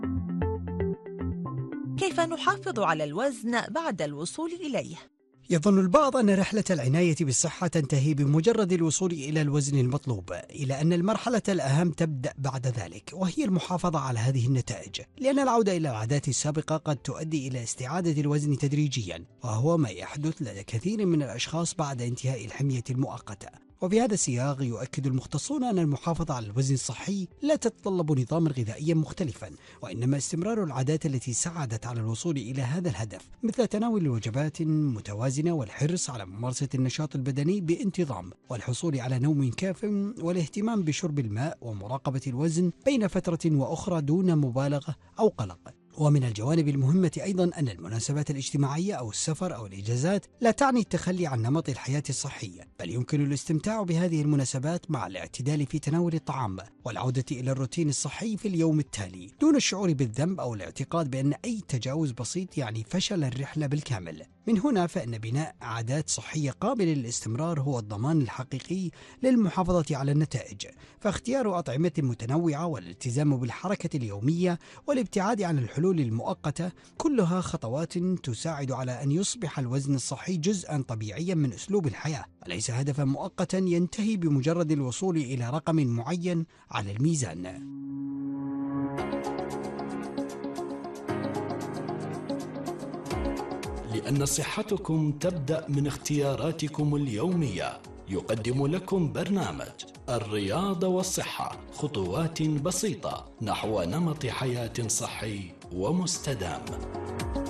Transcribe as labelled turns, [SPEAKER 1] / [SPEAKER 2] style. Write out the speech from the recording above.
[SPEAKER 1] كيف نحافظ على الوزن بعد الوصول إليه؟
[SPEAKER 2] يظن البعض أن رحلة العناية بالصحة تنتهي بمجرد الوصول إلى الوزن المطلوب، إلى أن المرحلة الأهم تبدأ بعد ذلك، وهي المحافظة على هذه النتائج، لأن العودة إلى العادات السابقة قد تؤدي إلى استعادة الوزن تدريجيا، وهو ما يحدث لدى كثير من الأشخاص بعد انتهاء الحمية المؤقتة. وفي هذا السياق يؤكد المختصون أن المحافظة على الوزن الصحي لا تتطلب نظاما غذائيا مختلفا، وإنما استمرار العادات التي ساعدت على الوصول إلى هذا الهدف، مثل تناول وجبات متوازنة والحرص على ممارسة النشاط البدني بانتظام، والحصول على نوم كاف، والاهتمام بشرب الماء، ومراقبة الوزن بين فترة وأخرى دون مبالغة أو قلق. ومن الجوانب المهمة أيضا أن المناسبات الاجتماعية أو السفر أو الإجازات لا تعني التخلي عن نمط الحياة الصحية، بل يمكن الاستمتاع بهذه المناسبات مع الاعتدال في تناول الطعام والعودة إلى الروتين الصحي في اليوم التالي، دون الشعور بالذنب أو الاعتقاد بأن أي تجاوز بسيط يعني فشل الرحلة بالكامل. من هنا فإن بناء عادات صحية قابلة للاستمرار هو الضمان الحقيقي للمحافظة على النتائج، فاختيار أطعمة متنوعة والالتزام بالحركة اليومية والابتعاد عن الحلول المؤقتة كلها خطوات تساعد على أن يصبح الوزن الصحي جزءا طبيعيا من أسلوب الحياة، وليس هدفا مؤقتا ينتهي بمجرد الوصول إلى رقم معين على الميزان.
[SPEAKER 3] لأن صحتكم تبدأ من اختياراتكم اليومية، يقدم لكم برنامج الرياضة والصحة خطوات بسيطة نحو نمط حياة صحي ومستدام.